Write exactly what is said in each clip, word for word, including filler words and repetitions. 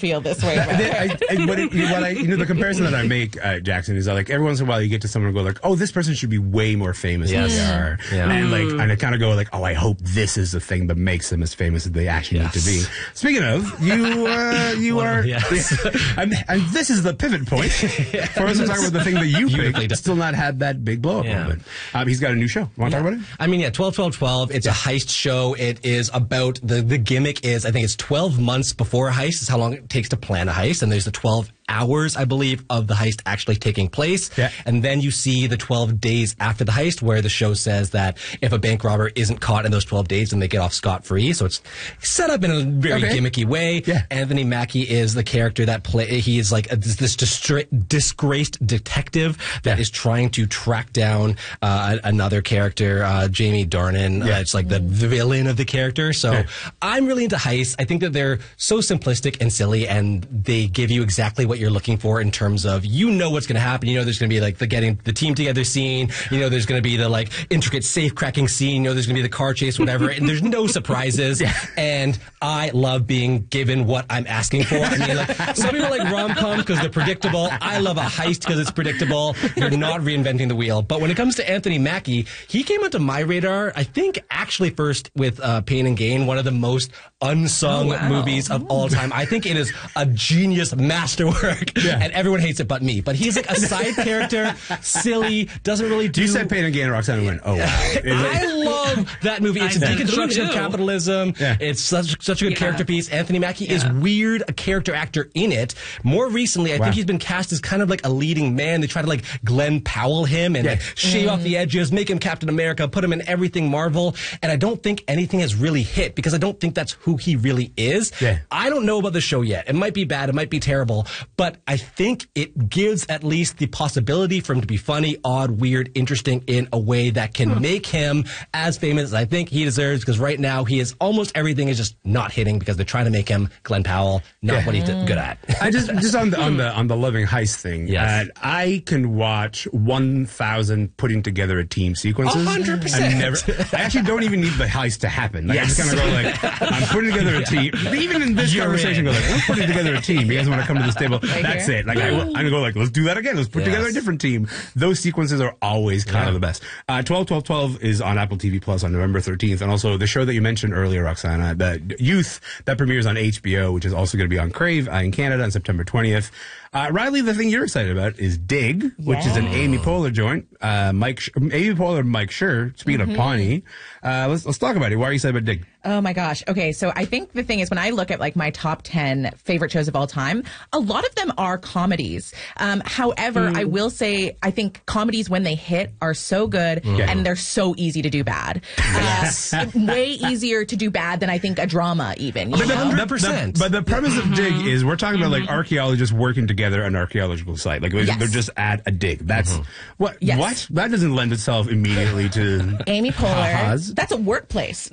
feel this way. I, I, what, it, what I, you know, the comparison that I make, uh, Jackson, is that, like, every once in a while you get to someone and go like, oh, this person should be way more famous Yes. than they are. Yeah. And like, and I kind of go like, oh, I hope this is the thing that makes them as famous as they actually Yes. need to be. Speaking of, you, uh, you Well, are, yes. and, and this is the pivot point for us to talk about the thing that you Beautifully picked, done. still not had that big blow up Yeah. moment. Um, he's got a new show. Want to talk about it? I mean, yeah, twelve twelve twelve. It's a heist show. It is about, the, the gimmick is, I think it's twelve months before a heist is how long it takes to plan a heist. And there's the twelve hours, I believe, of the heist actually taking place. Yeah. And then you see the twelve days after the heist where the show says that if a bank robber isn't caught in those twelve days, then they get off scot-free. So it's set up in a very Okay. gimmicky way. Yeah. Anthony Mackie is the character that play. He is like a, this distra- disgraced detective that Yeah. is trying to track down uh, another character, uh, Jamie Dornan. Yeah. Uh, it's like the villain of the character. So Yeah. I'm really into heists. I think that they're so simplistic and silly, and they give you exactly what you're looking for in terms of, you know what's going to happen. You know there's going to be like the getting the team together scene. You know there's going to be the like intricate safe cracking scene. You know there's going to be the car chase, whatever. And there's no surprises. Yeah. And I love being given what I'm asking for. I mean, like, some people like rom-com because they're predictable. I love a heist because it's predictable. You're not reinventing the wheel. But when it comes to Anthony Mackie, he came onto my radar, I think, actually first with uh, Pain and Gain, one of the most unsung Oh, wow. movies of all time. I think it is a genius masterwork, Yeah. and everyone hates it but me. But he's like a side character, silly, doesn't really do... You said Pain and Gain, and Roxanne went, oh, wow. I love that movie. It's a I bet. deconstruction of Who knew? capitalism. Yeah. It's such such a good Yeah. character piece. Anthony Mackie is Yeah. weird, a character actor in it. More recently, I Wow. think he's been cast as kind of like a leading man. They try to like Glenn Powell him and Yeah. like shave off the edges, make him Captain America, put him in everything Marvel. And I don't think anything has really hit because I don't think that's who he really is. Yeah. I don't know about the show yet. It might be bad. It might be terrible. But I think it gives at least the possibility for him to be funny, odd, weird, interesting in a way that can make him as famous as I think he deserves, because right now he is almost everything is just not hitting because they're trying to make him Glenn Powell, not Yeah. what he's good at. I just just on the on the on the loving heist thing. Yes. uh, I can watch one thousand putting together a team sequences. A hundred percent. I never. I actually don't even need the heist to happen. Like, Yes. I just kind of go like, I'm putting together a team. Even in this You're conversation, in. go like, we're putting together a team. You guys want to come to this table? That's here? it. Like I, I'm gonna go like, let's do that again. Let's put Yes. together a different team. Those sequences are always kind Yeah. of the best. Uh, twelve twelve twelve is on Apple T V Plus on November thirteenth, and also the show that you mentioned earlier, Roxana, the Youth, that premieres on H B O, which is also going to be on Crave uh, in Canada on September twentieth. Uh, Riley, the thing you're excited about is Dig, which is an Amy Poehler joint. Uh, Mike, Sh- Amy Poehler, Mike Schur. Speaking of Pawnee, uh, let's let's talk about it. Why are you excited about Dig? Oh my gosh. Okay, so I think the thing is when I look at like my top ten favorite shows of all time, a lot of them are comedies. Um, however, I will say I think comedies when they hit are so good and they're so easy to do bad. Yes. Uh, way easier to do bad than I think a drama even. You But the, know? one hundred the- percent. the- but the premise of Dig is we're talking about like archaeologists working together an archaeological site. Like Yes. they're just at a dig. That's what. Yes. What? That doesn't lend itself immediately to Amy Poehler. ha-has. That's a workplace.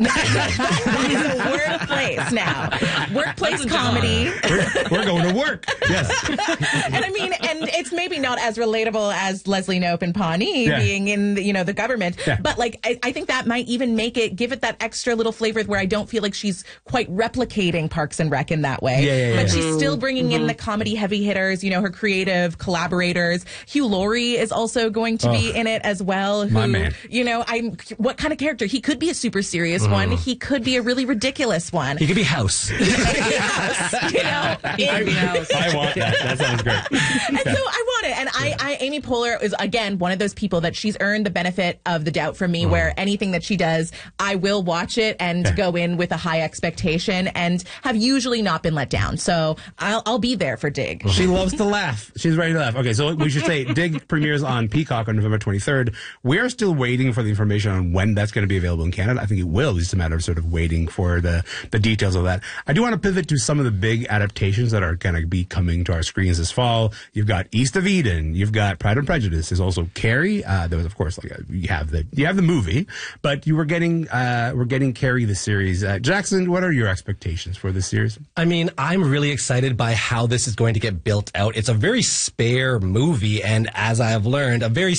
That is a workplace now. Workplace comedy. We're, we're going to work. Yes. And I mean, and it's maybe not as relatable as Leslie Knope and Pawnee Yeah. being in, the, you know, the government. Yeah. But like, I, I think that might even make it, give it that extra little flavor where I don't feel like she's quite replicating Parks and Rec in that way. Yeah, yeah, yeah. But she's still bringing in the comedy heavy hitters, you know, her creative collaborators. Hugh Laurie is also going to be in it as well. Who, My man. You know, I'm, what kind of character? He could be a super serious one. He could be a really ridiculous one. He could be House. Yes, you know, in- I want that. That sounds great. and so I want it. And I, I, Amy Poehler is again one of those people that she's earned the benefit of the doubt from me. Where anything that she does, I will watch it and go in with a high expectation, and have usually not been let down. So I'll, I'll be there for Dig. She loves to laugh. She's ready to laugh. Okay, so we should say Dig premieres on Peacock on November twenty-third. We are still waiting for the information on when that's going to be available in Canada. I think it will. It's just a matter of sort of waiting for the, the details of that. I do want to pivot to some of the big adaptations that are going to be coming to our screens this fall. You've got East of Eden. You've got Pride and Prejudice. There's also Carrie. Uh, there was, of course, like a, you have the you have the movie, but you were getting uh, we're getting Carrie the series. Uh, Jackson, what are your expectations for this series? I mean, I'm really excited by how this is going to get built out. It's a very spare movie, and as I have learned, a very